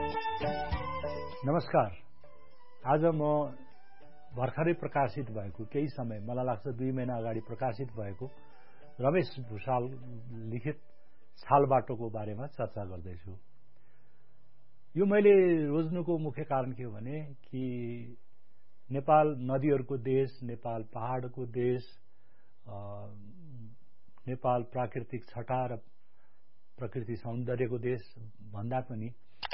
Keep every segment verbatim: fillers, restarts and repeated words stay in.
नमस्कार। आज म भर्खरै प्रकाशित भएको केही समय मलाई लाग्छ दुई महिना अगाडि प्रकाशित भएको रमेश भुषाल लिखित छालबाटोको बारेमा चर्चा गर्दैछु। यो मैले रोज्नुको मुख्य कारण के हो भने कि नेपाल नदीहरूको देश, नेपाल पहाडको देश, नेपाल प्राकृतिक छटा र प्रकृति सौन्दर्यको देश भन्दा पनि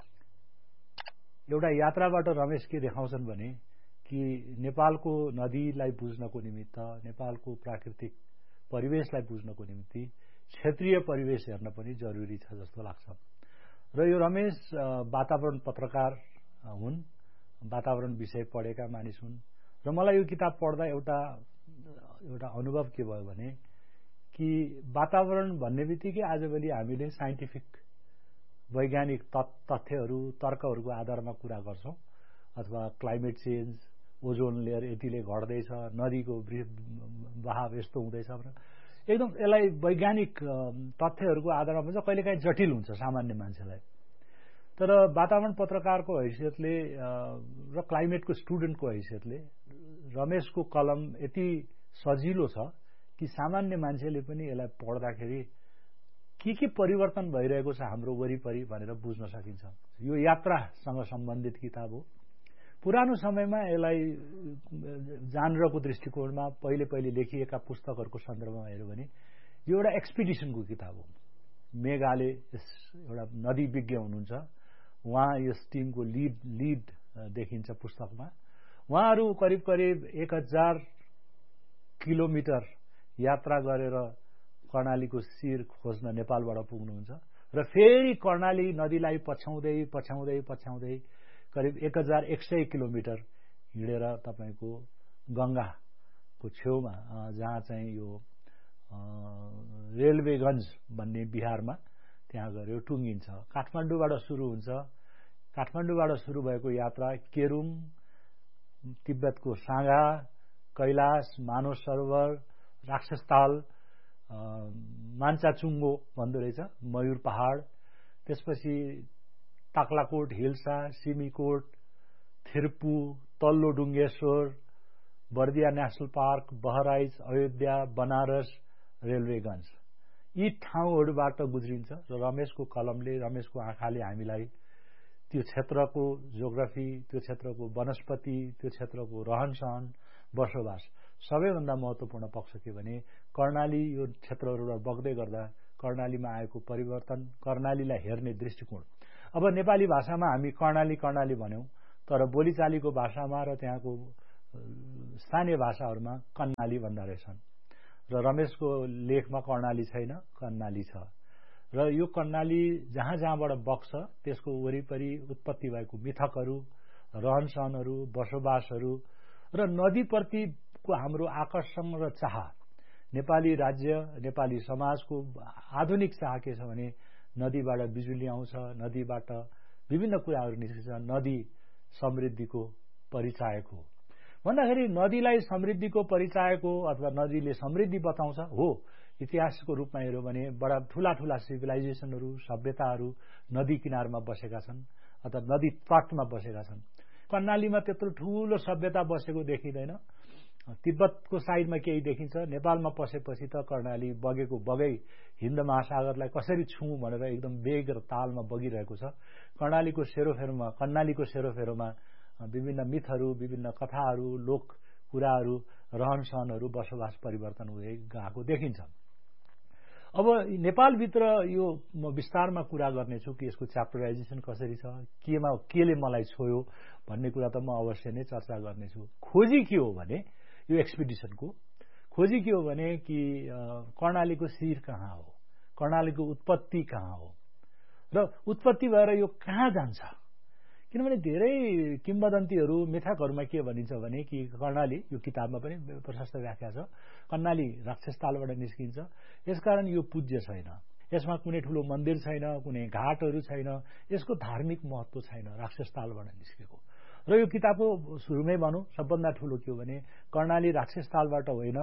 एउटा यात्राबाट रमेश के देखाउँछन् भने कि नेपालको नदीलाई बुझ्नको निमित्त, नेपालको प्राकृतिक परिवेशलाई बुझ्नको निम्ति क्षेत्रीय परिवेश हेर्न पनि जरुरी छ जस्तो लाग्छ। र यो रमेश वातावरण पत्रकार हुन्, वातावरण विषय पढेका मानिस हुन् र मलाई यो किताब पढ्दा एउटा एउटा अनुभव के भयो भने कि वातावरण भन्ने बित्तिकै आजभोलि हामीले साइन्टिफिक वैज्ञानिक तथ्यहरू, तर्कहरूको आधारमा कुरा गर्छौं, अथवा क्लाइमेट चेन्ज, ओजोन लेयर यतिले घट्दैछ, नदीको बहाव यस्तो हुँदैछ भनेर एकदम यसलाई वैज्ञानिक तथ्यहरूको आधारमा पनि कहिलेकाहीँ जटिल हुन्छ सामान्य मान्छेलाई। तर वातावरण पत्रकारको हैसियतले र क्लाइमेटको स्टुडेन्टको हैसियतले रमेशको कलम यति सजिलो छ कि सामान्य मान्छेले पनि यसलाई पढ्दाखेरि के के परिवर्तन भइरहेको छ हाम्रो वरिपरि भनेर बुझ्न सकिन्छ। यो यात्रासँग सम्बन्धित किताब हो। पुरानो समयमा यसलाई जानरको दृष्टिकोणमा पहिले पहिले लेखिएका पुस्तकहरूको सन्दर्भमा हेर्यो भने यो एउटा एक्सपिडिसनको किताब हो। मेघाले एउटा नदी विज्ञ हुनुहुन्छ, उहाँ यस टिमको लिड लिड देखिन्छ पुस्तकमा। उहाँहरू करिब करिब एक हजार किलोमिटर यात्रा गरेर कर्णालीको शिर खोज्न नेपालबाट पुग्नुहुन्छ र फेरि कर्णाली नदीलाई पछ्याउँदै पछ्याउँदै पछ्याउँदै करिब एक हजार एक सय किलोमिटर हिँडेर तपाईको गंगाको छेउमा जहाँ चाहिँ यो रेलवेगञ्ज भन्ने बिहारमा त्यहाँ गएर टुङ्गिन्छ। काठमाडौँबाट सुरु हुन्छ। काठमाडौँबाट सुरु भएको यात्रा केरुङ, तिब्बतको साँगा, कैलाश, मानस सरोवर, राक्षसताल, मान्छाचुङ्गो भन्दो रहेछ, मयूर पहाड, त्यसपछि ताक्लाकोट, हिल्सा, सिमीकोट, थिर्पू, तल्लो डुङ्गेश्वर, बर्दिया नेशनल पार्क, बहराइच, अयोध्या, बनारस, रेलवेगञ्ज, यी ठाउँहरूबाट गुज्रिन्छ र रमेशको कलमले, रमेशको आँखाले हामीलाई त्यो क्षेत्रको जियोग्राफी, त्यो क्षेत्रको वनस्पति, त्यो क्षेत्रको रहनसहन, बसोबास, सबैभन्दा महत्वपूर्ण पक्ष के भने कर्णाली यो क्षेत्रहरूबाट बग्दै गर्दा कर्णालीमा आएको परिवर्तन, कर्णालीलाई हेर्ने दृष्टिकोण। अब नेपाली भाषामा हामी कर्णाली कर्णाली भन्यौं, तर बोलीचालीको भाषामा र त्यहाँको स्थानीय भाषाहरूमा कन्नाली भन्दा रहेछन् र रमेशको लेखमा कर्णाली छैन, कन्नाली छ। र यो कर्णाली जहाँ जहाँबाट बग्छ त्यसको वरिपरि उत्पत्ति भएको मिथकहरू, रहनसहनहरू, बसोबासहरू र नदीप्रतिको हाम्रो आकर्षण र चाह, नेपाली राज्य, नेपाली समाजको आधुनिक चाह के छ भने नदीबाट बिजुली आउँछ, नदीबाट विभिन्न कुराहरू निस्किन्छ, नदी समृद्धिको परिचायक हो भन्दाखेरि नदीलाई समृद्धिको परिचायक हो अथवा नदीले समृद्धि बताउँछ हो। इतिहासको रूपमा हेर्यो भने बडा ठूला ठूला सिभिलाइजेसनहरू, सभ्यताहरू नदी किनारमा बसेका छन् अथवा नदी तटमा बसेका छन्। कर्णालीमा त्यत्रो ठूलो सभ्यता बसेको देखिँदैन। तिब्बतको साइडमा केही देखिन्छ, नेपालमा पसेपछि त कर्णाली बगेको बगै हिन्द महासागरलाई कसरी छुँ भनेर एकदम वेग र तालमा बगिरहेको छ। कर्णालीको सेरोफेरोमा, कर्णालीको सेरोफेरोमा विभिन्न मिथहरू, विभिन्न कथाहरू, लोक कुराहरू, रहनसहनहरू, बसोबास परिवर्तन हुँदै गएको देखिन्छ। अब नेपालभित्र यो म विस्तारमा कुरा गर्नेछु कि यसको च्याप्टराइजेसन कसरी छ, केमा केले मलाई छोयो भन्ने कुरा त म अवश्य नै चर्चा गर्नेछु। खोजी के हो भने यो एक्सपिडिसनको खोजी के हो भने कि कर्णालीको शिर कहाँ हो, कर्णालीको उत्पत्ति कहाँ हो र उत्पत्ति भएर यो कहाँ जान्छ। किनभने धेरै किम्बदन्तीहरू, मिथकहरूमा के भनिन्छ भने कि कर्णाली, यो किताबमा पनि प्रशस्त व्याख्या छ, कर्णाली राक्षसतालबाट निस्किन्छ, यसकारण यो पूज्य छैन, यसमा कुनै ठूलो मन्दिर छैन, कुनै घाटहरू छैन, यसको धार्मिक महत्व छैन, राक्षसतालबाट निस्केको। र यो किताबको सुरुमै भनौं सबभन्दा ठूलो के हो भने कर्णाली राक्षसतालबाट होइन,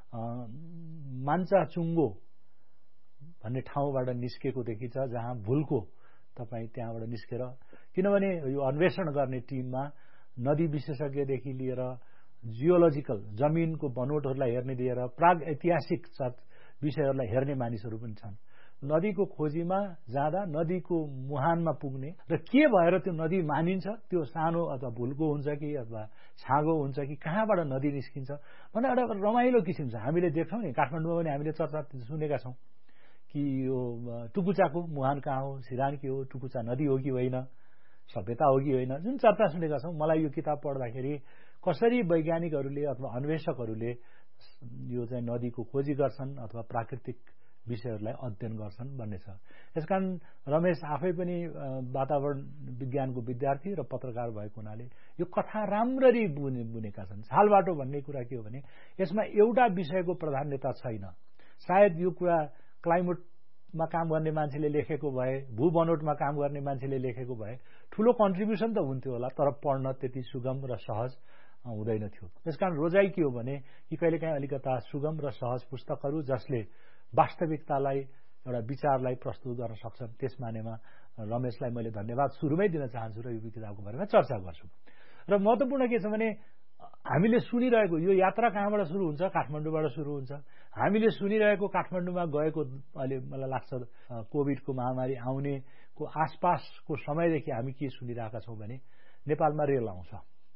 मान्छाचुङ्गो भन्ने ठाउँबाट निस्केको देखिन्छ, जहाँ भुलको तपाई त्यहाँबाट निस्केर, किनभने यो अन्वेषण गर्ने टिममा नदी विशेषज्ञदेखि लिएर जियोलोजिकल जमिनको बनोटहरूलाई हेर्ने लिएर प्राग ऐतिहासिक विषयहरूलाई हेर्ने मानिसहरू पनि छन्। नदीको खोजीमा जाँदा नदीको मुहानमा पुग्ने र के भएर त्यो नदी मानिन्छ, त्यो सानो अथवा भुलको हुन्छ कि अथवा छाँगो हुन्छ कि कहाँबाट नदी निस्किन्छ भन्ने एउटा रमाइलो किसिम छ। हामीले देख्छौँ नि, काठमाडौँमा पनि हामीले चर्चा सुनेका छौँ कि यो टुकुचाको मुहान कहाँ हो, सिरान के हो, टुकुचा नदी हो कि होइन, सभ्यता हो कि होइन, जुन चर्चा सुनेका छौँ। मलाई यो किताब पढ्दाखेरि कसरी वैज्ञानिकहरूले अथवा अन्वेषकहरूले यो चाहिँ नदीको खोजी गर्छन् अथवा प्राकृतिक विषयहरूलाई अध्ययन गर्छन् भन्ने छ। यसकारण रमेश आफै पनि वातावरण विज्ञानको विद्यार्थी र पत्रकार भएको हुनाले यो कथा राम्ररी बुने बुनेका छन्। छालबाटो भन्ने कुरा के हो भने यसमा एउटा विषयको प्राधान्यता छैन। सायद यो कुरा क्लाइमेटमा काम गर्ने मान्छेले लेखेको भए, भू बनोटमा काम गर्ने मान्छेले लेखेको भए ठूलो कन्ट्रिब्युसन त हुन्थ्यो होला, तर पढ्न त्यति सुगम र सहज हुँदैन थियो। त्यसकारण रोजाइ के हो भने कि कहिलेकाहीँ अलिकता सुगम र सहज पुस्तकहरू जसले वास्तविकतालाई एउटा विचारलाई प्रस्तुत गर्न सक्छन्, त्यस मानेमा रमेशलाई मैले धन्यवाद सुरुमै दिन चाहन्छु र यो किताबको बारेमा चर्चा गर्छु। र महत्त्वपूर्ण के छ भने हामीले सुनिरहेको यो यात्रा कहाँबाट सुरु हुन्छ? काठमाडौँबाट सुरु हुन्छ। हामीले सुनिरहेको काठमाडौँमा गएको अहिले मलाई लाग्छ कोभिडको महामारी आउनेको आसपासको समयदेखि हामी के सुनिरहेका छौँ भने नेपालमा रेल आउँछ।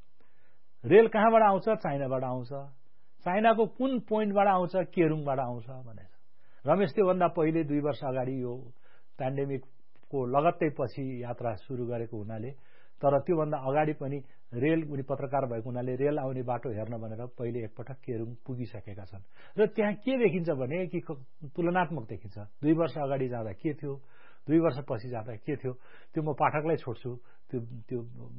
रेल कहाँबाट आउँछ? चाइनाबाट आउँछ। चाइनाको कुन पोइन्टबाट आउँछ? केरुङबाट आउँछ भनेर रमेश त्योभन्दा पहिले दुई वर्ष अगाडि यो पेन्डेमिकको लगत्तै पछि यात्रा सुरु गरेको हुनाले, तर त्योभन्दा अगाडि पनि रेल उनी पत्रकार भएको हुनाले रेल आउने बाटो हेर्न भनेर पहिले एकपटक केरुङ पुगिसकेका छन्। र त्यहाँ के देखिन्छ भने कि तुलनात्मक देखिन्छ। दुई वर्ष अगाडि जाँदा के थियो, दुई वर्ष पछि जाँदा के थियो, त्यो म पाठकलाई छोड्छु त्यो त्यो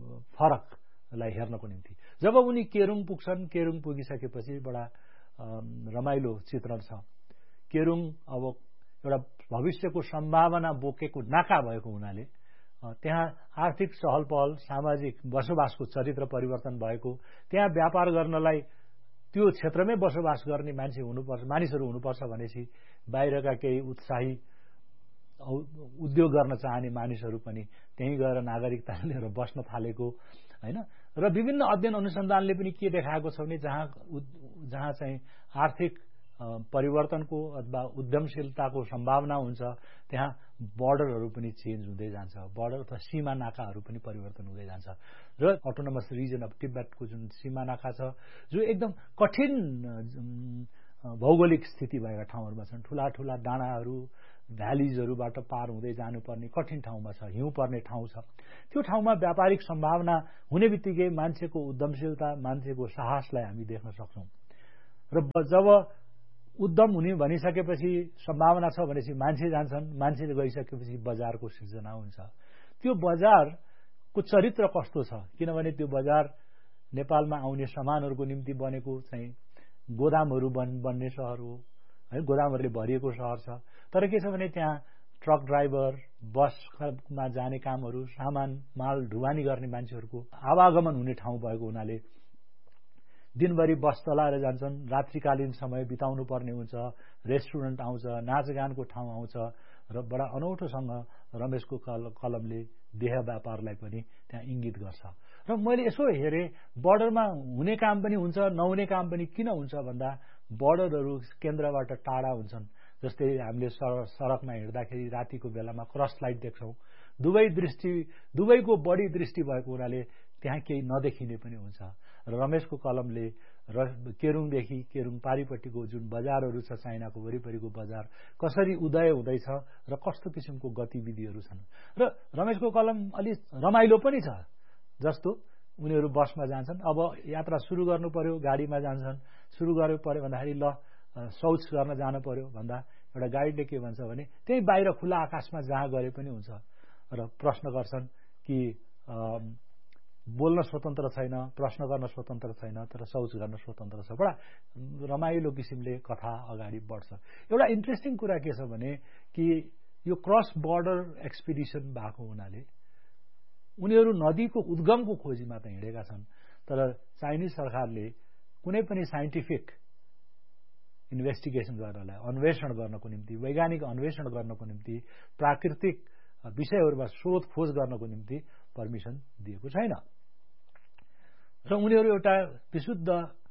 फरकलाई हेर्नको निम्ति। जब उनी केरुङ पुग्छन्, केरुङ पुगिसकेपछि बडा रमाइलो चित्रण छ। केरुङ अब एउटा भविष्यको सम्भावना बोकेको नाका भएको हुनाले त्यहाँ आर्थिक चहल पहल, सामाजिक बसोबासको चरित्र परिवर्तन भएको, त्यहाँ व्यापार गर्नलाई त्यो क्षेत्रमै बसोबास गर्ने मान्छे हुनुपर्छ, मानिसहरू हुनुपर्छ भनेपछि बाहिरका केही उत्साही उद्योग गर्न चाहने मानिसहरू पनि त्यहीँ गएर नागरिकता लिएर बस्न थालेको हैन। र विभिन्न अध्ययन अनुसन्धानले पनि के देखाएको छ भने जहाँ जहाँ चाहिँ आर्थिक परिवर्तनको अथवा उद्यमशीलताको सम्भावना हुन्छ त्यहाँ बर्डरहरू पनि चेन्ज हुँदै जान्छ, बर्डर अथवा सीमा नाकाहरू पनि परिवर्तन हुँदै जान्छ। र अटोनोमस रिजन अफ तिब्बतको जुन सीमा नाका छ जो एकदम कठिन भौगोलिक स्थिति भएका ठाउँहरूमा छन्, ठूला ठूला डाँडाहरू भ्यालिजहरूबाट पार हुँदै जानुपर्ने कठिन ठाउँमा छ, हिउँ पर्ने ठाउँ छ। त्यो ठाउँमा व्यापारिक सम्भावना हुने बित्तिकै मान्छेको उद्यमशीलता, मान्छेको साहसलाई हामी देख्न सक्छौं। र जब उद्यम हुने भनिसकेपछि सम्भावना छ भनेपछि मान्छे जान्छन्, मान्छेले गइसकेपछि बजारको सिर्जना हुन्छ। त्यो बजारको चरित्र कस्तो छ? किनभने त्यो बजार नेपालमा आउने सामानहरूको निम्ति बनेको चाहिँ गोदामहरू बन्ने शहर हो है, गोदामहरूले भरिएको शहर छ। तर के छ भने त्यहाँ ट्रक ड्राइभर, बसमा जाने कामहरू, सामान माल ढुवानी गर्ने मान्छेहरूको आवागमन हुने ठाउँ भएको हुनाले दिनभरि बस चलाएर जान्छन्, रात्रिकालीन समय बिताउनु पर्ने हुन्छ, रेस्टुरेन्ट आउँछ, नाचगानको ठाउँ आउँछ र बडा अनौठोसँग रमेशको कलमले देह व्यापारलाई पनि त्यहाँ इंगित गर्छ। र मैले यसो हेरेँ बर्डरमा हुने काम पनि हुन्छ, नहुने काम पनि किन हुन्छ भन्दा बर्डरहरू केन्द्रबाट टाढा हुन्छन्। जस्तै हामीले सडकमा हिँड्दाखेरि रातिको बेलामा क्रस लाइट देख्छौं, दुवै दृष्टि दुवैको बढी दृष्टि भएको हुनाले त्यहाँ केही नदेखिने पनि हुन्छ। र रमेशको कलमले र केरुङदेखि केरुङ पारिपट्टिको जुन बजारहरू छ, चाइनाको वरिपरिको बजार कसरी उदय हुँदैछ र कस्तो किसिमको गतिविधिहरू छन्। र रमेशको कलम अलि रमाइलो पनि छ। जस्तो उनीहरू बसमा जान्छन्, अब यात्रा सुरु गर्नु पर्यो, गाडीमा जान्छन्, सुरु गर्नु पर्यो भन्दाखेरि ल शौच गर्न जानु पर्यो भन्दा एउटा गाइडले के भन्छ भने त्यही बाहिर खुला आकाशमा जहाँ गरे पनि हुन्छ। र प्रश्न गर्छन् कि बोल्न स्वतन्त्र छैन, प्रश्न गर्न स्वतन्त्र छैन, तर शौच गर्न स्वतन्त्र छ। बडा रमाइलो किसिमले कथा अगाडि बढ्छ। एउटा इन्ट्रेस्टिङ कुरा के छ भने कि यो क्रस बर्डर एक्सपिडिसन भएको हुनाले उनीहरू नदीको उद्गमको खोजीमा त हिँडेका छन्, तर चाइनिज सरकारले कुनै पनि साइन्टिफिक इन्भेस्टिगेसन गर्नलाई, अन्वेषण गर्नको निम्ति, वैज्ञानिक अन्वेषण गर्नको निम्ति, प्राकृतिक विषयहरूमा शोध खोज गर्नको निम्ति पर्मिसन दिएको छैन र उनीहरू एउटा विशुद्ध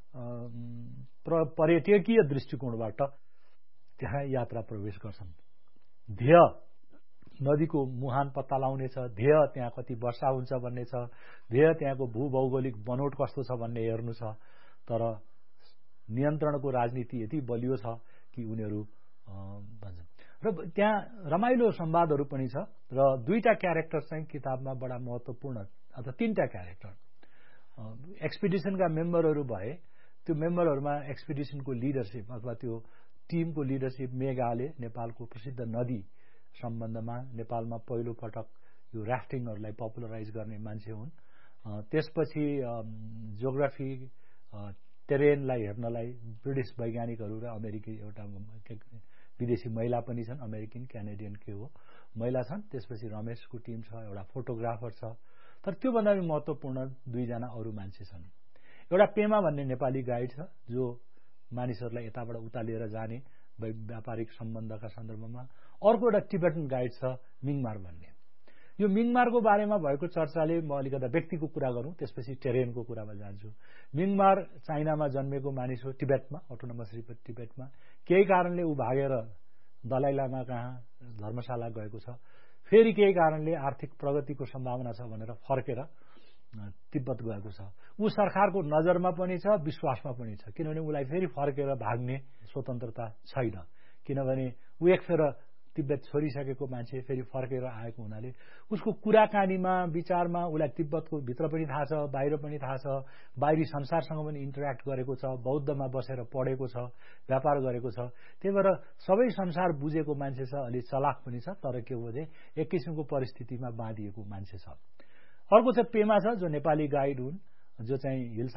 पर्यटकीय दृष्टिकोणबाट त्यहाँ यात्रा प्रवेश गर्छन्। ध्येय नदीको मुहान पत्ता लगाउने छ, ध्येय त्यहाँ कति वर्षा हुन्छ भन्ने छ, ध्येय त्यहाँको भूभौगोलिक बनोट कस्तो छ भन्ने हेर्नु छ। तर नियन्त्रणको राजनीति यति बलियो छ कि उनीहरू भन्छन्। र त्यहाँ रमाइलो संवादहरू पनि छ र दुईटा क्यारेक्टर चाहिँ किताबमा बडा महत्त्वपूर्ण अथवा तीनटा क्यारेक्टर एक्सपिडिसनका मेम्बरहरू भए त्यो मेम्बरहरूमा एक्सपिडिसनको लिडरशिप अथवा त्यो टिमको लिडरशिप मेघाले नेपालको प्रसिद्ध नदी सम्बन्धमा नेपालमा पहिलो पटक यो राफ्टिङहरूलाई पपुलराइज गर्ने मान्छे हुन्। त्यसपछि जियोग्राफी टेरेनलाई हेर्नलाई ब्रिटिस वैज्ञानिकहरू र अमेरिकी एउटा विदेशी महिला पनि छन्, अमेरिकन क्यानेडियन के हो महिला छन्। त्यसपछि रमेशको टिम छ, एउटा फोटोग्राफर छ। तर त्योभन्दा पनि महत्त्वपूर्ण दुईजना अरू मान्छे छन्। एउटा पेमा भन्ने नेपाली गाइड छ जो मानिसहरूलाई यताबाट उता लिएर जाने व्यापारिक सम्बन्धका सन्दर्भमा। अर्को एउटा टिबेटन गाइड छ मिङमार भन्ने। यो मिङमारको बारेमा भएको चर्चाले म अलिकता व्यक्तिको कुरा गरौँ, त्यसपछि टेरेनको कुरामा जान्छु। मिङमार चाइनामा जन्मेको मानिस हो, टिबेटमा, अटोनोमस रिपब्लिक टिबेटमा। केही कारणले ऊ भागेर दलाई लामा कहाँ धर्मशाला गएको छ। फेरि केही कारणले आर्थिक प्रगतिको सम्भावना छ भनेर फर्केर तिब्बत गएको छ। ऊ सरकारको नजरमा पनि छ, विश्वासमा पनि छ, किनभने उसलाई फेरि फर्केर भाग्ने स्वतन्त्रता छैन। किनभने ऊ एकफेर तिब्बत छोडिसकेको मान्छे फेरि फर्केर आएको हुनाले उसको कुराकानीमा विचारमा उसलाई तिब्बतको भित्र पनि थाहा छ, बाहिर पनि थाहा छ, बाहिरी संसारसँग पनि इन्टरेक्ट गरेको छ, बौद्धमा बसेर पढेको छ, व्यापार गरेको छ। त्यही भएर सबै संसार बुझेको मान्छे छ, अलि चलाक पनि छ। तर के हो भने एक किसिमको परिस्थितिमा बाँधिएको मान्छे छ। अर्को चाहिँ पेमा छ जो नेपाली गाइड हुन्, जो चाहिँ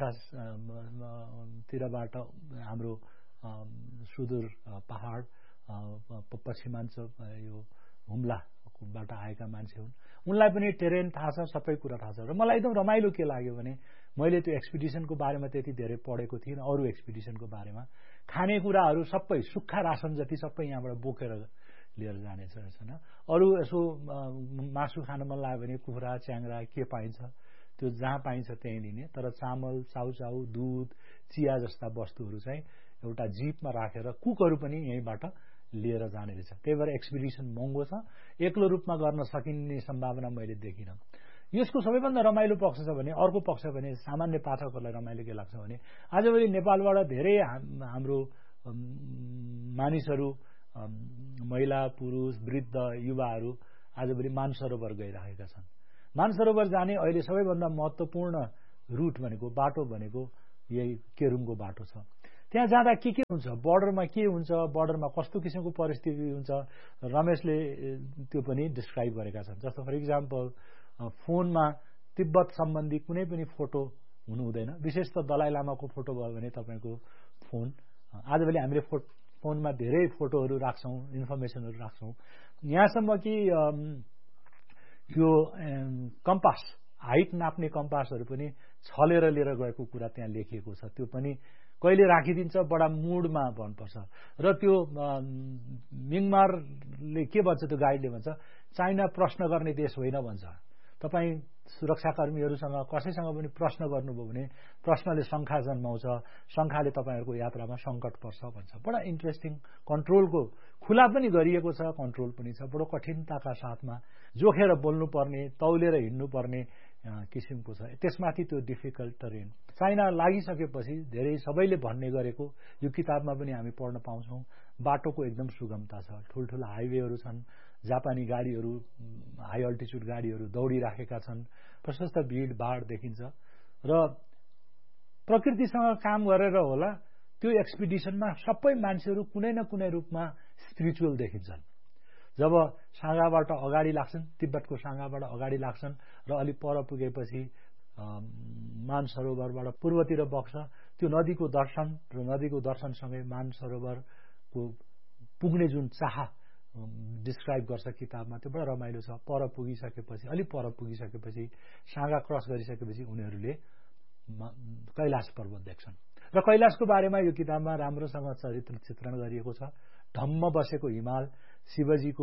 हिल्सातिरबाट हाम्रो सुदूर पहाड पश्चिमाञ्चल यो हुम्लाबाट आएका मान्छे हुन्। उनलाई पनि टेरेन थाहा छ, सबै कुरा थाहा छ। र मलाई एकदम रमाइलो के लाग्यो भने मैले त्यो एक्सपिडिसनको बारेमा त्यति धेरै पढेको थिइनँ, अरू एक्सपिडिसनको बारेमा। खानेकुराहरू सबै सुक्खा रासन जति सबै यहाँबाट बोकेर लिएर जाने छैन। अरू यसो मासु खान मन लाग्यो भने कुखुरा च्याङ्रा के पाइन्छ त्यो जहाँ पाइन्छ त्यहीँ लिने। तर चामल चाउचाउ दुध चिया जस्ता वस्तुहरू चाहिँ एउटा जीपमा राखेर कुकहरू पनि यहीँबाट लिएर जाने रहेछ। त्यही भएर एक्सपिडिसन महँगो छ, एक्लो रूपमा गर्न सकिने सम्भावना मैले देखिनँ। यसको सबैभन्दा रमाइलो पक्ष छ भने अर्को पक्ष भने सामान्य पाठकहरूलाई रमाइलो के लाग्छ भने आजभोलि नेपालबाट धेरै हाम्रो मानिसहरू महिला पुरुष वृद्ध युवाहरू आजभोलि मानसरोवर गइरहेका छन्। मानसरोवर जाने अहिले सबैभन्दा महत्त्वपूर्ण रुट भनेको बाटो भनेको यही केरुङको बाटो छ। त्यहाँ जाँदा के के हुन्छ, बर्डरमा के हुन्छ, बर्डरमा कस्तो किसिमको परिस्थिति हुन्छ, रमेशले त्यो पनि डिस्क्राइब गरेका छन्। जस्तो फर इक्जाम्पल फोनमा तिब्बत सम्बन्धी कुनै पनि फोटो हुनु हुँदैन, विशेष त दलाई लामाको फोटो भयो भने तपाईँको फोन आजभोलि हामीले फो फोनमा धेरै फोटोहरू राख्छौँ, इन्फर्मेसनहरू राख्छौँ। यहाँसम्म कि यो कम्पास हाइट नाप्ने कम्पासहरू पनि छलेर लिएर गएको कुरा त्यहाँ लेखिएको छ। त्यो पनि कहिले राखिदिन्छ, बडा मुडमा भन्नुपर्छ। र त्यो मिङमारले के भन्छ, त्यो गाइडले भन्छ चाइना प्रश्न गर्ने देश होइन भन्छ। तपाईँ सुरक्षाकर्मीहरूसँग कसैसँग पनि प्रश्न गर्नुभयो भने प्रश्नले शङ्का जन्माउँछ, शङ्काले तपाईँहरूको यात्रामा सङ्कट पर्छ भन्छ। बडा इन्ट्रेस्टिङ, कन्ट्रोलको खुला पनि गरिएको छ, कन्ट्रोल पनि छ, बडो कठिनताका साथमा जोखेर बोल्नुपर्ने, तौलेर हिँड्नुपर्ने किसिमको छ। त्यसमाथि त्यो डिफिकल्ट टरेन। चाइना लागिसकेपछि धेरै सबैले भन्ने गरेको यो किताबमा पनि हामी पढ्न पाउँछौँ, बाटोको एकदम सुगमता छ, ठुल्ठुला हाइवेहरू छन्, जापानी गाडीहरू हाई अल्टिच्युड गाडीहरू दौडिराखेका छन्, प्रशस्त भिडभाड देखिन्छ। र प्रकृतिसँग काम गरेर होला त्यो एक्सपिडिसनमा सबै मान्छेहरू कुनै न कुनै रूपमा स्पिरिचुअल देखिन्छन्। जब साँगाबाट अगाडि लाग्छन्, तिब्बतको साँगाबाट अगाडि लाग्छन् र अलि पर पुगेपछि मानसरोवरबाट पूर्वतिर बग्छ, त्यो नदीको दर्शन र नदीको दर्शनसँगै मानसरोवरको पुग्ने जुन चाह डिस्क्राइब गर्छ किताबमा, त्यो बडा रमाइलो छ। पर पुगिसकेपछि अलि पर पुगिसकेपछि साँगा क्रस गरिसकेपछि उनीहरूले कैलाश पर्वत देख्छन्। र कैलाशको बारेमा यो किताबमा राम्रोसँग चरित्र चित्रण गरिएको छ। धम्म बसेको हिमाल, शिवजीको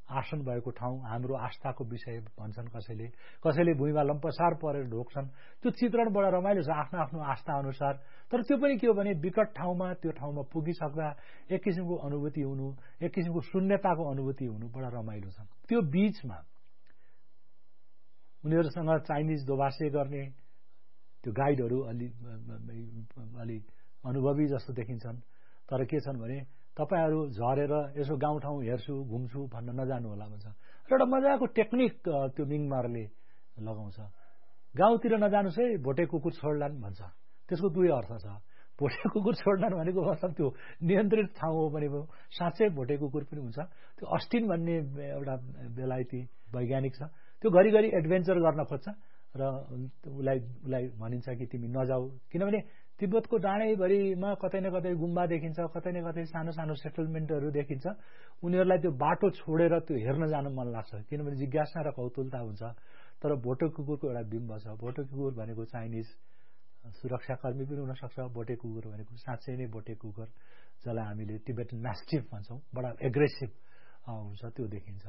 आसन भएको ठाउँ, हाम्रो आस्थाको विषय भन्छन् कसैले, कसैले भुइँमा लम्पसार परेर ढोक्छन्। त्यो चित्रण बडा रमाइलो छ आफ्नो आफ्नो आस्था अनुसार। तर त्यो पनि के हो भने विकट ठाउँमा त्यो ठाउँमा पुगिसक्दा एक किसिमको अनुभूति हुनु, एक किसिमको शून्यताको अनुभूति हुनु बडा रमाइलो छ। त्यो बीचमा उनीहरूसँग चाइनिज दोभाषे गर्ने त्यो गाइडहरू अलि अलि अनुभवी जस्तो देखिन्छन्। तर के छन् भने तपाईहरू झरेर यसो गाउँठाउँ हेर्छु घुम्छु भन्न नजानु होला भन्छ। एउटा मजाको टेक्निक त्यो मिङमारले लगाउँछ। गाउँतिर नजानुस् है भोटे कुकुर छोड्लान् भन्छ। त्यसको दुई अर्थ छ। भोटे कुकुर छोड्लान् भनेको मतलब त्यो नियन्त्रित ठाउँ हो भने साँच्चै भोटे कुकुर पनि हुन्छ। त्यो अस्टिन भन्ने एउटा बेलायती वैज्ञानिक छ, त्यो घरिघरि एडभेन्चर गर्न खोज्छ र उसलाई उसलाई भनिन्छ कि तिमी नजाऊ, किनभने तिब्बतको डाँडैभरिमा कतै न कतै गुम्बा देखिन्छ, कतै न कतै सानो सानो सेटलमेन्टहरू देखिन्छ। उनीहरूलाई त्यो बाटो छोडेर त्यो हेर्न जान मन लाग्छ, किनभने जिज्ञासा र कौतूहलता हुन्छ। तर भोटे कुकुरको एउटा बिम्ब छ। भोटे कुकुर भनेको चाइनिज सुरक्षाकर्मी पनि हुन सक्छ। भोटे कुकुर भनेको साँच्चै नै भोटे कुकुर, जसलाई हामीले टिबेटन म्यास्टिफ भन्छौँ, बडा एग्रेसिभ हुन्छ, त्यो देखिन्छ।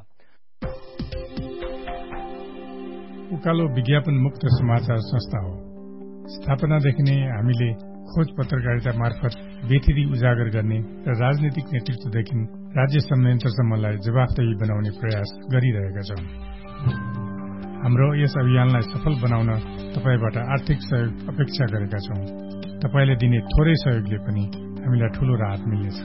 उकालो विज्ञापन मुक्त समाचार संस्था हो। स्थापनादेखि नै हामीले खोज पत्रकारिता मार्फत बेथिरी उजागर गर्ने र राजनीतिक नेतृत्वदेखि राज्य संयन्त्रसम्मलाई जवाफदेही बनाउने प्रयास गरिरहेका छौँ। हाम्रो यस अभियानलाई सफल बनाउन तपाईबाट आर्थिक सहयोग अपेक्षा गरेका छौँ। तपाईले दिने थोरै सहयोगले पनि हामीलाई ठूलो राहत मिल्नेछ।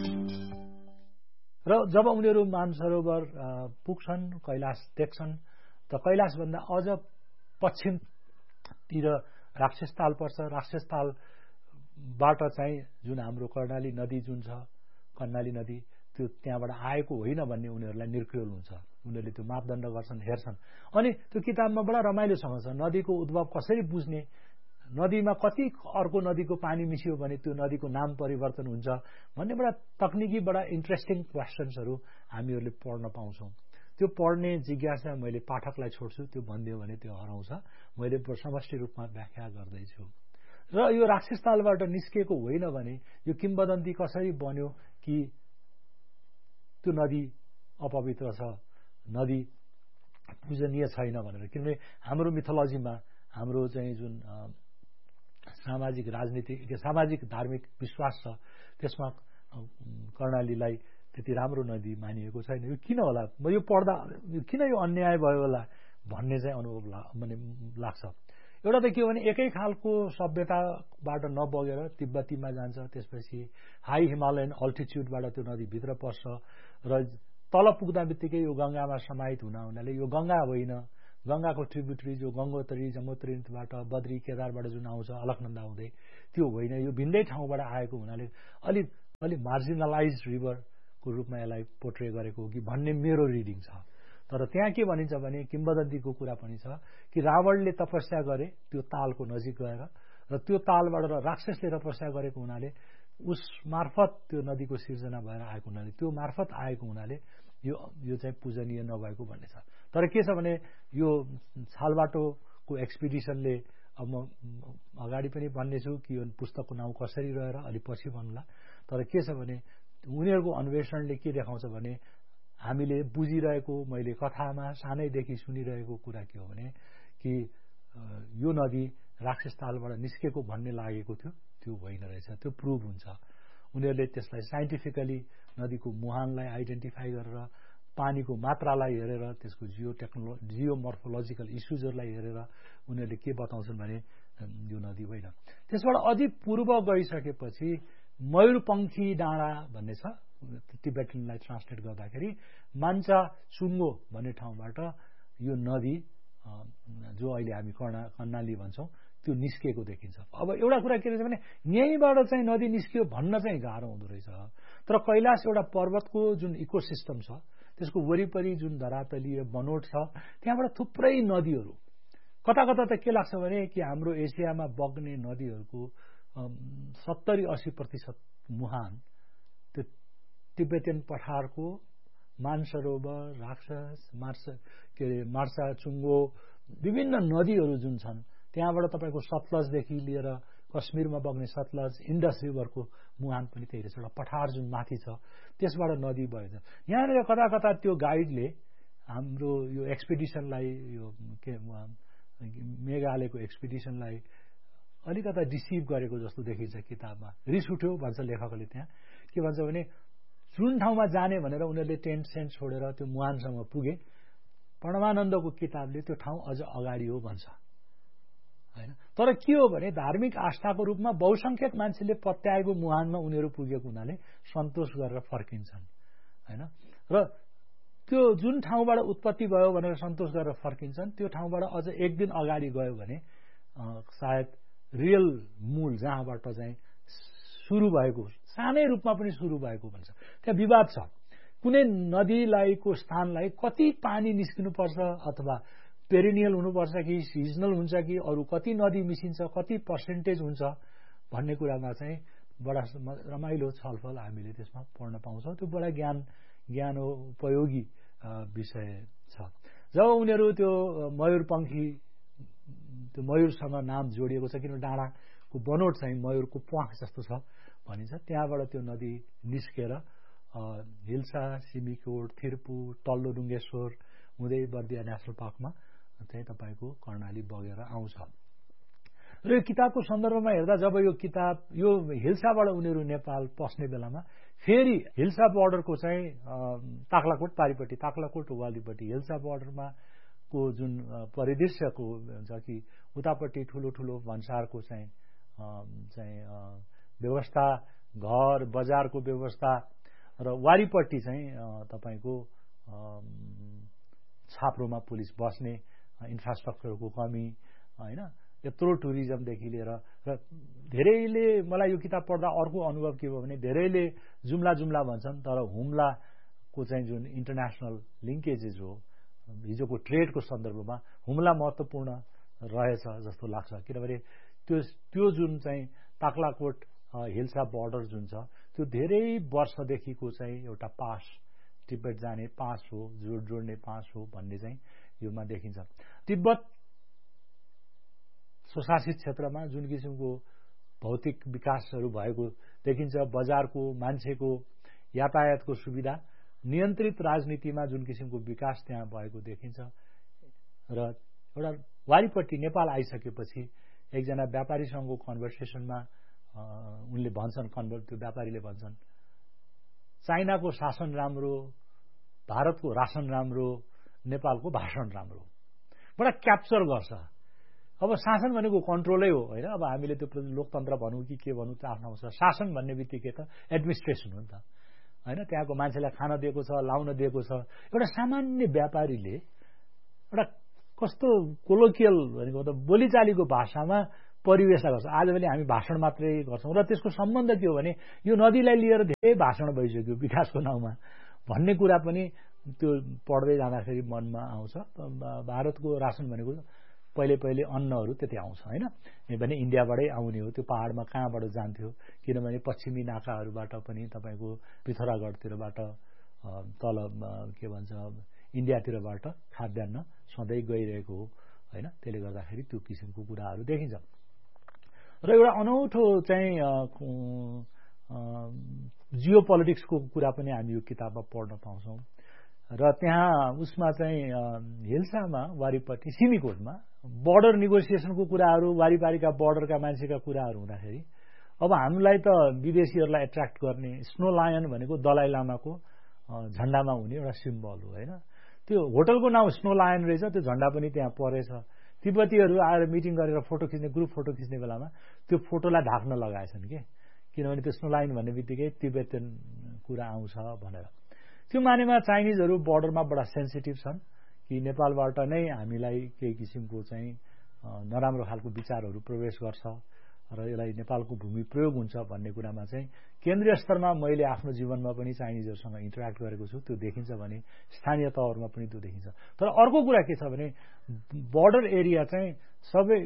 र जब उनीहरू मानसरोवर पुग्छन्, कैलाश देख्छन्, त कैलाशभन्दा अझ पश्चिमतिर राक्षसताल पर्छ। राक्षसतालबाट चाहिँ जुन हाम्रो कर्णाली नदी जुन छ, कर्णाली नदी, त्यो त्यहाँबाट आएको होइन भन्ने उनीहरूलाई निर्क्रियोल हुन्छ। उनीहरूले त्यो मापदण्ड गर्छन्, हेर्छन्। अनि त्यो किताबमा बडा रमाइलोसँग छ नदीको उद्भव कसरी बुझ्ने, नदीमा कति अर्को नदीको पानी मिसियो भने त्यो नदीको नाम परिवर्तन हुन्छ भन्ने बडा तकनिकी बडा इन्ट्रेस्टिङ क्वेसन्सहरू हामीहरूले पढ्न पाउँछौँ। त्यो पढ्ने जिज्ञासा मैले पाठकलाई छोड्छु। त्यो भनिदियो भने त्यो हराउँछ। मैले समष्टि रूपमा व्याख्या गर्दैछु। र यो राक्षसतालबाट निस्किएको होइन भने यो किम्बदन्ती कसरी बन्यो कि त्यो नदी अपवित्र छ, नदी पूजनीय छैन भनेर। किनभने हाम्रो मिथोलोजीमा हाम्रो चाहिँ जुन सामाजिक राजनीतिक सामाजिक धार्मिक विश्वास छ, त्यसमा कर्णालीलाई त्यति राम्रो नदी मानिएको छैन। यो किन होला, म यो पढ्दा किन यो अन्याय भयो होला भन्ने चाहिँ अनुभव माने लाग्छ। एउटा त के हो भने एकै खालको सभ्यताबाट नबगेर तिब्बतीमा जान्छ, त्यसपछि हाई हिमालयन अल्टिच्युडबाट त्यो नदी भित्र पर्छ र तल पुग्दा बित्तिकै यो गंगामा समाहित हुन हुनाले यो गंगा होइन, गंगाको ट्रिब्युटरी जो गंगोत्री जमुत्रीबाट बद्री केदारबाट जुन आउँछ अलकनन्दा हुँदै, त्यो होइन। यो भिन्दै ठाउँबाट आएको हुनाले अलि अलि मार्जिनलाइज रिभरको रूपमा यसलाई पोर्ट्रे गरेको हो कि भन्ने मेरो रिडिङ छ। तर त्यहाँ के भनिन्छ भने किम्बदन्तीको कुरा पनि छ कि रावणले तपस्या गरे त्यो तालको नजिक गएर, र त्यो तालबाट राक्षसले तपस्या गरेको हुनाले उस मार्फत त्यो नदीको सिर्जना भएर आएको हुनाले त्यो मार्फत आएको हुनाले यो यो चाहिँ पूजनीय नभएको भन्ने छ। तर के छ भने यो छालबाटोको एक्सपिडिसनले, अब म अगाडि पनि भन्नेछु कि यो पुस्तकको नाउँ कसरी रहेर अलि पछि भन्ला। तर के छ भने उनीहरूको अन्वेषणले के देखाउँछ भने हामीले बुझिरहेको, मैले कथामा सानैदेखि सुनिरहेको कुरा के हो भने कि यो नदी राक्षसतालबाट निस्केको भन्ने लागेको थियो, त्यो होइन रहेछ। त्यो प्रुभ हुन्छ। उनीहरूले त्यसलाई साइन्टिफिकली नदीको मुहानलाई आइडेन्टिफाई गरेर, पानीको मात्रालाई हेरेर, त्यसको जियो टेक्नो जियोमर्फोलोजिकल इस्युजहरूलाई हेरेर उनीहरूले के बताउँछन् भने यो नदी होइन। त्यसबाट अझै पूर्व गइसकेपछि मयूरपङ्खी डाँडा भन्ने छ, टिबेटनलाई ट्रान्सलेट गर्दाखेरि मान्छा चुङ्गो भन्ने ठाउँबाट यो नदी जो अहिले हामी कर्णा कर्णाली भन्छौँ त्यो निस्किएको देखिन्छ। अब एउटा कुरा के रहेछ भने यहीँबाट चाहिँ नदी निस्कियो भन्न चाहिँ गाह्रो हुँदो रहेछ। तर कैलाश एउटा पर्वतको जुन इकोसिस्टम छ, त्यसको वरिपरि जुन धरातलीय बनोट छ, त्यहाँबाट थुप्रै नदीहरू कता कता त के लाग्छ भने कि हाम्रो एसियामा बग्ने नदीहरूको सत्तरी अस्सी प्रतिशत मुहान त्यो तिब्बतियन पठारको मानसरोवर, राक्षस, मार्स के अरे मार्सा चुङ्गो विभिन्न नदीहरू जुन छन्, त्यहाँबाट तपाईँको सतलजदेखि लिएर कश्मीरमा बग्ने सतलज इन्डस रिभरको मुहान पनि त्यही रहेछ एउटा पठार जुन माथि छ त्यसबाट नदी बग्छ यहाँनिर कता कता त्यो गाइडले हाम्रो यो एक्सपिडिसनलाई यो के मेघालयको एक्सपिडिसनलाई अलिकता डिसिभ गरेको जस्तो देखिन्छ किताबमा रिस उठ्यो भन्छ लेखकले त्यहाँ के भन्छ भने जुन ठाउँमा जाने भनेर उनीहरूले टेन्ट सेन्ट छोडेर त्यो मुहानसम्म पुगे परमानन्दको किताबले त्यो ठाउँ अझ अगाडि हो भन्छ हैन तर के हो भने धार्मिक आस्थाको रूपमा बहुसंख्यक मान्छेले पत्याएको मुहानमा उनीहरू पुगेको हुनाले सन्तोष गरेर फर्किन्छन् हैन र त्यो जुन ठाउँबाट उत्पत्ति भयो भनेर सन्तोष गरेर फर्किन्छन् त्यो ठाउँबाट अझ एक दिन अगाडि गयो भने सायद रियल मूल जहाँबाट चाहिँ सुरु भएको सानै रूपमा पनि सुरु भएको भन्छ त्यहाँ विवाद छ कुनै नदीलाईको स्थानलाई कति पानी निस्किनुपर्छ अथवा पेरिनियल हुनुपर्छ कि सिजनल हुन्छ कि अरू कति नदी मिसिन्छ कति पर्सेन्टेज हुन्छ भन्ने कुरामा चाहिँ बडा रमाइलो छलफल हामीले त्यसमा पढ्न पाउँछौँ त्यो बडा ज्ञान ज्ञान उपयोगी विषय छ जब उनीहरू त्यो मयूरपंखी त्यो मयूरसँग नाम जोडिएको छ किन डाँडाको बनोट चाहिँ मयूरको प्वाख जस्तो छ भनिन्छ त्यहाँबाट त्यो नदी निस्केर हिल्सा सिमिकोट थिर्पू तल्लो डुङ्गेश्वर हुँदै बर्दिया नेशनल पार्कमा चाहिँ तपाईको कर्णाली बगेर आउँछ र यो किताबको सन्दर्भमा हेर्दा जब यो किताब यो हिल्साबाट उनीहरू नेपाल पस्ने बेलामा फेरि हिल्सा बोर्डरको चाहिँ ताक्लाकोट पारिपट्टि ताक्लाकोट वालीपट्टि हिल्सा बोर्डरमा को जुन परिदृश्यको हुन्छ कि उतापट्टि ठुलो ठुलो भन्सारको चाहिँ चाहिँ व्यवस्था घर बजारको व्यवस्था र वारीपट्टि चाहिँ तपाईको छाप्रोमा पुलिस बस्ने इन्फ्रास्ट्रक्चरको कमी हैन यत्रो टुरिज्मदेखि लिएर र धेरैले मलाई यो किताब पढ्दा अर्को अनुभव के भयो भने धेरैले जुम्ला जुम्ला भन्छन् तर हुम्लाको चाहिँ जुन इन्टरनेसनल लिङ्केजेस हो हिजोको ट्रेडको सन्दर्भमा हुम्ला महत्त्वपूर्ण रहेछ जस्तो लाग्छ किनभने त्यो त्यो जुन चाहिँ ताक्लाकोट हिल्सा बोर्डर जुन छ त्यो धेरै वर्षदेखिको चाहिँ एउटा पास तिब्बत जाने पास हो जोड जोड्ने पास हो भन्ने चाहिँ योमा देखिन्छ तिब्बत स्वशासित क्षेत्रमा जुन किसिमको भौतिक विकासहरू भएको देखिन्छ बजारको मान्छेको यातायातको सुविधा नियन्त्रित राजनीतिमा जुन किसिमको विकास त्यहाँ भएको देखिन्छ र एउटा वारीपट्टि नेपाल आइसकेपछि एकजना व्यापारीसँगको कन्भर्सेसनमा उनले भन्छन् कन्भर्ट त्यो व्यापारीले भन्छन् चाइनाको शासन राम्रो भारतको राशन राम्रो नेपालको भाषण राम्रो बडा क्याप्चर गर्छ अब शासन भनेको कन्ट्रोलै हो हैन अब हामीले त्यो लोकतन्त्र भनौँ कि के भनौँ त्यो आफ्नो छ शासन भन्ने बित्तिकै त एडमिनिस्ट्रेसन हो नि त हैन त्यहाँको मान्छेलाई खान दिएको छ लाउन दिएको छ एउटा सामान्य व्यापारीले एउटा कस्तो कोलोकियल भनेको त बोलीचालीको भाषामा परिवेशना गर्छ आजभोलि हामी भाषण मात्रै गर्छौं र त्यसको सम्बन्ध के हो भने यो नदीलाई लिएर धेरै भाषण भइसक्यो विकासको नाउँमा भन्ने कुरा पनि त्यो पढ्दै जाँदाखेरि मनमा आउँछ भारतको राशन भनेको पहिले पहिले अन्नहरू त्यति आउँछ हैन भने इन्डियाबाटै आउने हो त्यो पहाडमा कहाँबाट जान्थ्यो किनभने पश्चिमी नाकाहरूबाट पनि तपाईको पिथौरागढतिरबाट तल के भन्छ इन्डियातिरबाट खाद्यान्न सधैँ गइरहेको हो हैन त्यसले गर्दाखेरि त्यो किसिमको कुराहरू देखिन्छ र एउटा अनौठो चाहिँ जियो पोलिटिक्सको कुरा पनि हामी यो किताबमा पढ्न पाउँछौं र त्यहाँ उसमा चाहिँ हिल्सामा वारीपट्टि सिमीकोटमा बोर्डर नेगोसिएसनको कुराहरू वारीपारीका बोर्डरका मान्छेका कुराहरू हुँदाखेरि अब हामीलाई त विदेशीहरूलाई एट्र्याक्ट गर्ने स्नो लायन भनेको दलाई लामाको झण्डामा हुने एउटा सिम्बल हो हैन त्यो होटलको नाउँ स्नो लायन रहेछ त्यो झण्डा पनि त्यहाँ परेछ तिब्बतीहरू आएर मिटिङ गरेर फोटो खिच्ने ग्रुप फोटो खिच्ने बेलामा त्यो फोटोलाई ढाक्न लगाएछन् के किनभने त्यो स्नो लायन भन्ने बित्तिकै तिब्बतन कुरा आउँछ भनेर त्यो मानेमा चाइनिजहरू बोर्डरमा बडा सेन्सिटिभ छन् कि नेपालबाट नै हामीलाई केही किसिमको चाहिँ नराम्रो खालको विचारहरू प्रवेश गर्छ र यसलाई नेपालको भूमि प्रयोग हुन्छ भन्ने कुरामा चाहिँ केन्द्रीय स्तरमा मैले आफ्नो जीवनमा पनि चाइनिजहरूसँग इन्टरेक्ट गरेको छु त्यो देखिन्छ भने स्थानीय तहहरूमा पनि त्यो देखिन्छ तर अर्को कुरा के छ भने बोर्डर एरिया चाहिँ सबै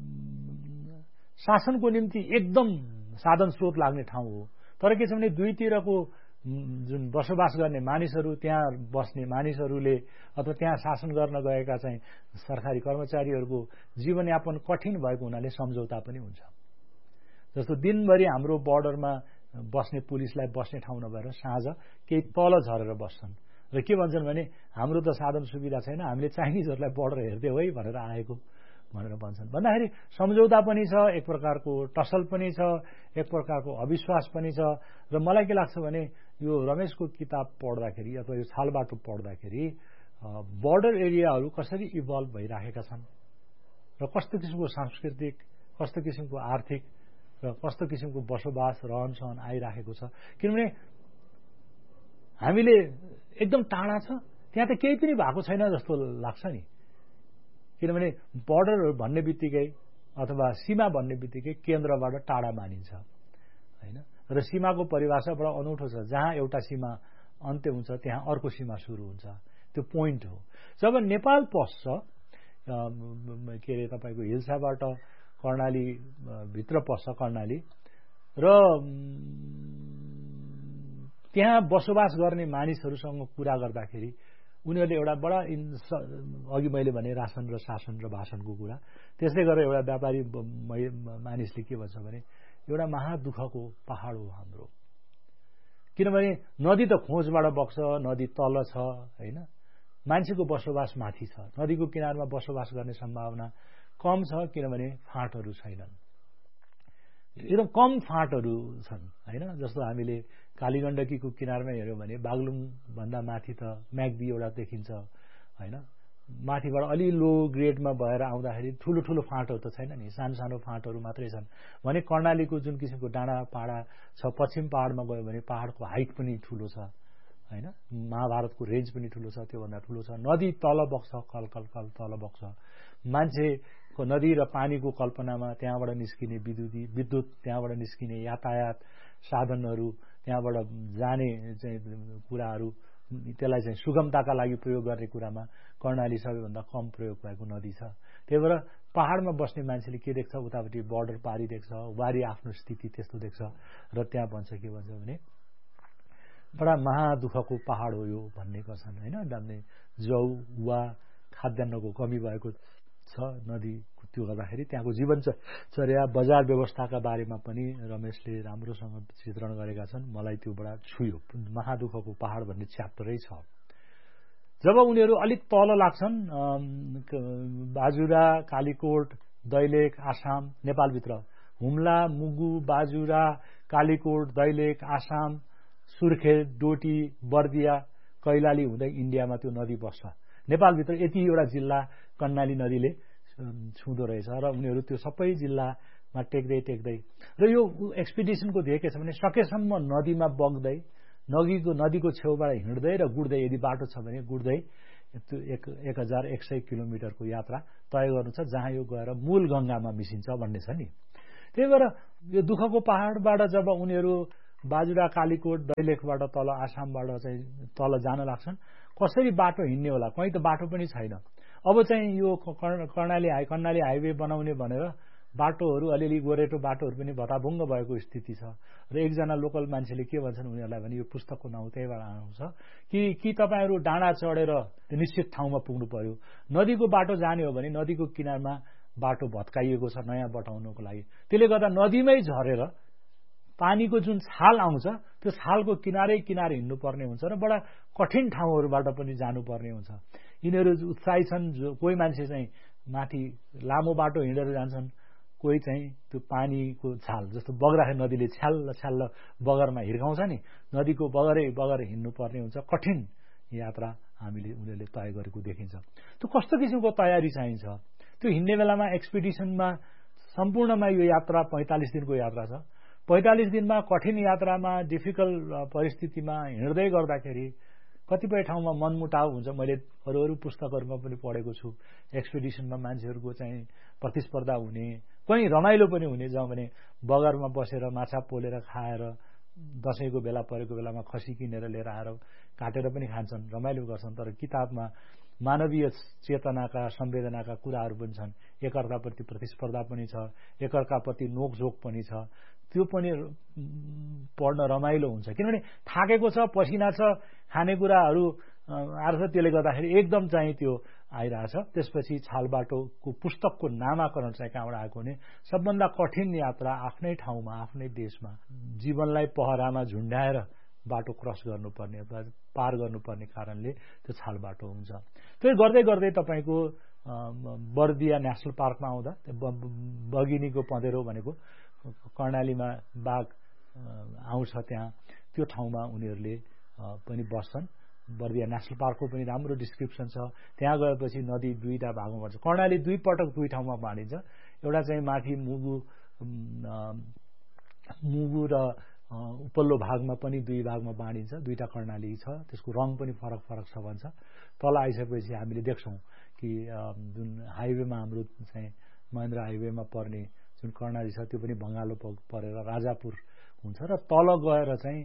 शासनको निम्ति एकदम साधन स्रोत लाग्ने ठाउँ हो तर के छ भने दुईतिरको जुन बसोबास गर्ने मानिसहरू त्यहाँ बस्ने मानिसहरूले अथवा त्यहाँ शासन गर्न गएका चाहिँ सरकारी कर्मचारीहरूको जीवनयापन कठिन भएको हुनाले सम्झौता पनि हुन्छ जस्तो दिनभरि हाम्रो बोर्डरमा बस्ने पुलिसलाई बस्ने ठाउँ नभएर साँझ केही तल झरेर बस्छन् र के भन्छन् भने हाम्रो त साधन सुविधा छैन, हामीले चाइनिजहरूलाई बोर्डर हेर्दै हो है भनेर आएको भनेर भन्छन्। भन्दाखेरि सम्झौता पनि छ, एक प्रकारको टसल पनि छ, एक प्रकारको अविश्वास पनि छ। र मलाई के लाग्छ भने यो रमेशको किताब पढ्दाखेरि अथवा यो छालबाटो पढ्दाखेरि बोर्डर एरियाहरू कसरी इभल्भ भइराखेका छन् र कस्तो किसिमको सांस्कृतिक, कस्तो किसिमको आर्थिक र कस्तो किसिमको बसोबास रहन सहन आइराखेको छ। किनभने हामीले एकदम टाढा छ, त्यहाँ त केही पनि भएको छैन जस्तो लाग्छ नि। किनभने बोर्डर भन्ने बित्तिकै अथवा सीमा भन्ने बित्तिकै केन्द्रबाट टाढा मानिन्छ होइन। र सीमाको परिभाषा बडा अनौठो छ, जहाँ एउटा सीमा अन्त्य हुन्छ त्यहाँ अर्को सीमा सुरु हुन्छ, त्यो पोइन्ट हो। जब नेपाल पस्छ के अरे तपाईँको हिल्साबाट कर्णाली भित्र पस्छ कर्णाली र त्यहाँ बसोबास गर्ने मानिसहरूसँग कुरा गर्दाखेरि उनीहरूले एउटा बडा अघि मैले भने राशन र शासन र भाषणको कुरा, त्यसै गरेर एउटा व्यापारी मानिसले के भन्छ भने एउटा महादुःखको पहाड हो हाम्रो। किनभने नदी त खोजबाट बग्छ, नदी तल छ होइन, मान्छेको बसोबास माथि छ, नदीको किनारमा बसोबास गर्ने सम्भावना कम छ किनभने फाँटहरू छैनन्, एकदम कम फाँटहरू छन् होइन। जस्तो हामीले कालीगण्डकीको किनारमा हेऱ्यौँ भने बागलुङ भन्दा माथि त म्याग्दी एउटा देखिन्छ होइन, माथिबाट अलि लो ग्रेडमा भएर आउँदाखेरि ठुलो ठुलो फाँटहरू त छैन नि, सानो सानो फाँटहरू मात्रै छन् भने कर्णालीको जुन किसिमको डाँडा पाडा छ, पश्चिम पहाडमा गयो भने पहाडको हाइट पनि ठुलो छ होइन, महाभारतको रेन्ज पनि ठुलो छ, त्योभन्दा ठुलो छ। नदी तल बग्छ, कल कल कल तल बग्छ, मान्छेको नदी र पानीको कल्पनामा त्यहाँबाट निस्किने विद्युती विद्युत त्यहाँबाट निस्किने यातायात साधनहरू, त्यहाँबाट जाने चाहिँ कुराहरू, त्यसलाई चाहिँ सुगमताका लागि प्रयोग गर्ने कुरामा कर्णाली सबैभन्दा कम प्रयोग भएको नदी छ। त्यही भएर पहाडमा बस्ने मान्छेले के देख्छ, उतापट्टि बोर्डर पारी देख्छ, वारी आफ्नो स्थिति त्यस्तो देख्छ र त्यहाँ भन्छ के भन्छ भने बडा महादुःखको पहाड हो यो भन्ने गर्छन् होइन। दाम्ने जौ वा खाद्यान्नको कमी भएको छ नदी, त्यो गर्दाखेरि त्यहाँको जीवनचर्या बजार व्यवस्थाका बारेमा पनि रमेशले राम्रोसँग चित्रण गरेका छन्। मलाई त्यो बडा छुयो, महादुःखको पहाड भन्ने च्याप्टरै छ। जब उनीहरू अलिक तल लाग्छन्, बाजुरा, कालीकोट, दैलेख, आसाम, नेपालभित्र हुम्ला, मुगु, बाजुरा, कालीकोट, दैलेख, आसाम, सुर्खेत, डोटी, बर्दिया, कैलाली हुँदै इन्डियामा त्यो नदी बस्छ। नेपालभित्र यति एउटा जिल्ला कर्णाली नदीले छुँदो रहेछ र उनीहरू त्यो सबै जिल्लामा टेक्दै टेक्दै र यो एक्सपिडिसनको ध्येय के छ भने सकेसम्म नदीमा बग्दै नदीको नदीको छेउबाट हिँड्दै र गुड्दै, यदि बाटो छ भने गुड्दै त्यो एक एक हजार एक सय किलोमिटरको यात्रा तय गर्नु छ, जहाँ यो गएर मूल गङ्गामा मिसिन्छ भन्ने छ नि। त्यही भएर यो दुःखको पहाडबाट जब उनीहरू बाजुरा, कालीकोट, दैलेखबाट तल आसामबाट चाहिँ तल जान लाग्छन्, कसरी बाटो हिँड्ने होला, कहीँ त बाटो पनि छैन। अब चाहिँ यो कर्णाली हाई कर्णाली हाइवे बनाउने भनेर बाटोहरू अलिअलि गोरेटो बाटोहरू पनि भताभुङ्ग भएको स्थिति छ र एकजना लोकल मान्छेले के भन्छन् उनीहरूलाई भने यो पुस्तकको नाउँ त्यहीबाट आउँछ कि कि तपाईँहरू डाँडा चढेर निश्चित ठाउँमा पुग्नु पर्यो, नदीको बाटो जाने हो भने नदीको किनारमा बाटो भत्काइएको छ नयाँ बटाउनको लागि, त्यसले गर्दा नदीमै झरेर पानीको जुन छाल आउँछ त्यो छालको किनारै किनारे हिँड्नु पर्ने हुन्छ र बडा कठिन ठाउँहरूबाट पनि जानुपर्ने हुन्छ। यिनीहरू उत्साही छन्, जो कोही मान्छे चाहिँ माथि लामो बाटो हिँडेर जान्छन्, कोही चाहिँ त्यो पानीको छाल जस्तो बग्राखे नदीले छ्याल्ल छ्याल्ल बगरमा हिर्काउँछ नि, नदीको बगरै बगरै हिँड्नुपर्ने हुन्छ। कठिन यात्रा हामीले उनीहरूले तय गरेको देखिन्छ। त्यो कस्तो किसिमको तयारी चाहिन्छ, त्यो हिँड्ने बेलामा एक्सपिडिसनमा सम्पूर्णमा यो यात्रा पैँतालिस दिनको यात्रा छ। पैँतालिस दिनमा कठिन यात्रामा डिफिकल्ट परिस्थितिमा हिँड्दै गर्दाखेरि कतिपय ठाउँमा मनमुटाव हुन्छ। मैले अरू अरू पुस्तकहरूमा पनि पढेको छु, एक्सपिडिसनमा मान्छेहरूको चाहिँ प्रतिस्पर्धा हुने, कहीँ रमाइलो पनि हुने, जहाँ भने बगरमा बसेर माछा पोलेर खाएर दसैँको बेला परेको बेलामा खसी किनेर लिएर आएर काटेर पनि खान्छन्, रमाइलो गर्छन्। तर किताबमा मानवीय चेतनाका संवेदनाका कुराहरू पनि छन्, एकअर्काप्रति प्रतिस्पर्धा पनि छ, एकअर्काप्रति नोकझोक पनि छ, त्यो पनि पढ्न रमाइलो हुन्छ। किनभने थाकेको छ, पसिना छ, खानेकुराहरू आएर त्यसले गर्दाखेरि एकदम चाहिँ त्यो आइरहेछ। त्यसपछि छालबाटोको पुस्तकको नामाकरण चाहिँ कहाँबाट आएको भने सबभन्दा कठिन यात्रा आफ्नै ठाउँमा आफ्नै देशमा जीवनलाई पहरामा झुन्ड्याएर बाटो क्रस गर्नुपर्ने अथवा पार गर्नुपर्ने कारणले त्यो छालबाटो हुन्छ। त्यो गर्दै गर्दै तपाईँको बर्दिया नेसनल पार्कमा आउँदा बगिनीको पँधेरो भनेको कर्णालीमा बाघ आउँछ त्यहाँ, त्यो ठाउँमा उनीहरूले पनि बस्छन्। बर्दिया नेसनल पार्कको पनि राम्रो डिस्क्रिप्सन छ। त्यहाँ गएपछि नदी दुईटा भागमा पर्छ। कर्णाली दुई पटक दुई ठाउँमा बाँडिन्छ। एउटा चाहिँ माथि मुगु मुगु र उपल्लो भागमा पनि दुई भागमा बाँडिन्छ। दुईटा कर्णाली छ, त्यसको रङ पनि फरक फरक छ भन्छ। तल आइसकेपछि हामीले देख्छौँ कि जुन हाइवेमा हाम्रो चाहिँ महेन्द्र हाइवेमा पर्ने जुन कर्णाली छ त्यो पनि भङ्गालो परेर राजापुर हुन्छ र तल गएर चाहिँ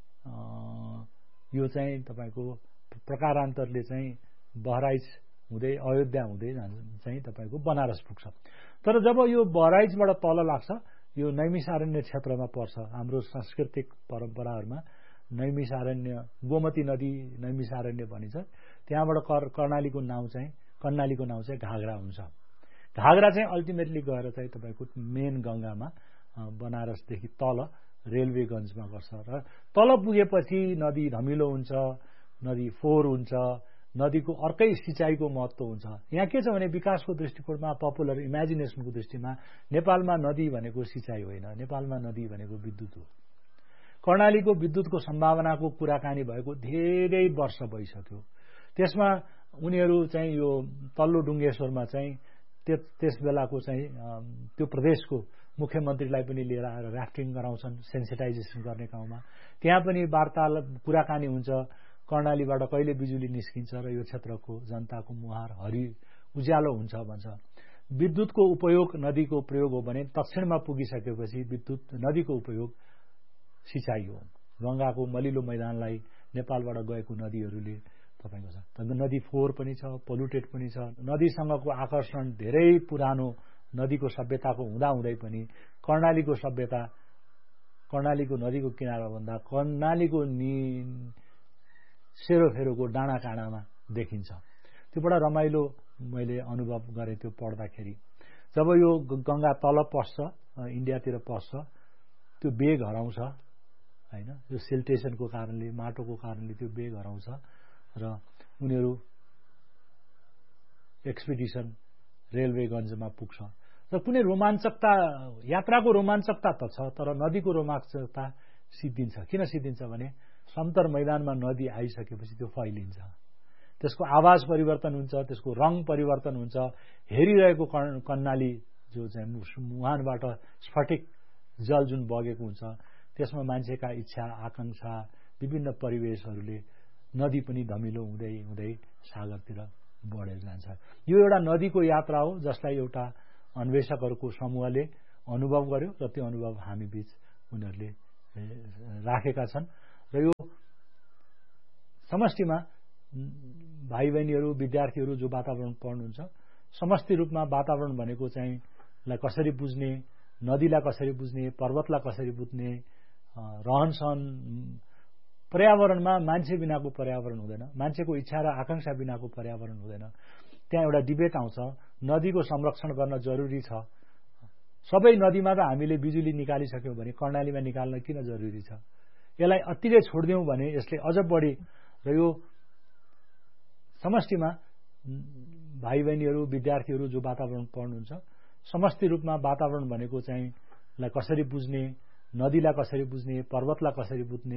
यो चाहिँ तपाईँको प्रकारान्तरले चाहिँ बहराइच हुँदै अयोध्या हुँदै चाहिँ तपाईँको बनारस पुग्छ। तर जब यो बहराइचबाट तल लाग्छ यो नैमिषारण्य क्षेत्रमा पर्छ। हाम्रो सांस्कृतिक परम्पराहरूमा नैमिषारण्य गोमती नदी नैमिषारण्य भनिन्छ। त्यहाँबाट कर कर्णालीको नाउँ चाहिँ कर्णालीको नाउँ चाहिँ घाघरा हुन्छ। घाघरा चाहिँ अल्टिमेटली गएर चाहिँ तपाईँको मेन गङ्गामा बनारसदेखि तल रेलवेगञ्जमा गर्छ र तल पुगेपछि नदी धमिलो हुन्छ, नदी फोहोर हुन्छ, नदीको अर्कै सिँचाइको महत्त्व हुन्छ। यहाँ के छ भने विकासको दृष्टिकोणमा पपुलर इमेजिनेसनको दृष्टिमा नेपालमा नदी भनेको सिँचाइ होइन, नेपालमा नदी भनेको विद्युत हो। कर्णालीको विद्युतको सम्भावनाको कुराकानी भएको धेरै वर्ष भइसक्यो। त्यसमा उनीहरू चाहिँ यो तल्लो डुङ्गेश्वरमा चाहिँ त्यस बेलाको चाहिँ त्यो प्रदेशको मुख्यमन्त्रीलाई पनि लिएर आएर राफ्टिङ गराउँछन् सेन्सिटाइजेसन गर्ने ठाउँमा। त्यहाँ पनि वार्तालाप कुराकानी हुन्छ कर्णालीबाट कहिले बिजुली निस्किन्छ र यो क्षेत्रको जनताको मुहार हरि उज्यालो हुन्छ भन्छ। विद्युतको उपयोग नदीको प्रयोग हो भने दक्षिणमा पुगिसकेपछि विद्युत नदीको उपयोग सिँचाइ हो। गङ्गाको मलिलो मैदानलाई नेपालबाट गएको नदीहरूले तपाईँको छ। नदी फोहोर पनि छ, पोल्युटेड पनि छ। नदीसँगको आकर्षण धेरै पुरानो नदीको सभ्यताको हुँदाहुँदै पनि कर्णालीको सभ्यता कर्णालीको नदीको किनारा भन्दा कर्णालीको नि सेरोफेरोको डाँडा काँडामा देखिन्छ। त्यो बडा रमाइलो मैले अनुभव गरेँ त्यो पढ्दाखेरि। जब यो गङ्गा तल पस्छ इन्डियातिर पस्छ त्यो बेग हराउँछ होइन, यो सिल्टेसनको कारणले माटोको कारणले त्यो बेग हराउँछ र उनीहरू एक्सपिडिसन रेलवेगञ्जमा पुग्छ र कुनै रोमाञ्चकता यात्राको रोमाञ्चकता त छ तर नदीको रोमाञ्चकता सिद्धिन्छ। किन सिद्धिन्छ भने समतर मैदानमा नदी आइसकेपछि त्यो फैलिन्छ, त्यसको आवाज परिवर्तन हुन्छ, त्यसको रङ परिवर्तन हुन्छ। हेरिरहेको कर्णाली जो चाहिँ मुहानबाट स्फटिक जल जुन बगेको हुन्छ त्यसमा मान्छेका इच्छा आकांक्षा विभिन्न परिवेशहरूले नदी पनि धमिलो हुँदै हुँदै सागरतिर बढेर जान्छ। यो एउटा नदीको यात्रा हो जसलाई एउटा अन्वेषकहरूको समूहले अनुभव गर्यो र त्यो अनुभव हामी बीच उनीहरूले राखेका छन् र यो समष्टिमा भाइ बहिनीहरू विद्यार्थीहरू जो वातावरण पढ्नुहुन्छ समष्टि रूपमा वातावरण भनेको चाहिँ लाई कसरी बुझ्ने, नदीलाई कसरी बुझ्ने, पर्वतलाई कसरी बुझ्ने, रहन सहन पर्यावरणमा मान्छे बिनाको पर्यावरण हुँदैन, मान्छेको इच्छा र आकांक्षा बिनाको पर्यावरण हुँदैन। त्यहाँ एउटा डिबेट आउँछ नदीको संरक्षण गर्न जरुरी छ। सबै नदीमा त हामीले बिजुली निकालिसक्यौं भने कर्णालीमा निकाल्न किन जरुरी छ? यसलाई अत्तिकै छोड्दियौं भने यसले अझ बढी र यो समष्टिमा भाइ बहिनीहरू विद्यार्थीहरू जो वातावरण पढ्नुहुन्छ समष्टि रूपमा वातावरण भनेको चाहिँ लाई कसरी बुझ्ने, नदीलाई कसरी बुझ्ने, पर्वतलाई कसरी बुझ्ने,